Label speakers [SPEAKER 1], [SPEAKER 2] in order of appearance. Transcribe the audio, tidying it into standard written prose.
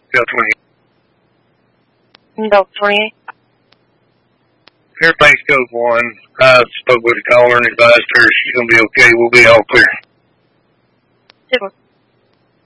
[SPEAKER 1] Delta 28.
[SPEAKER 2] Delta 28.
[SPEAKER 1] Everything's code 1. I spoke with the caller and advised her she's going to be okay. We'll be all clear.
[SPEAKER 2] Super.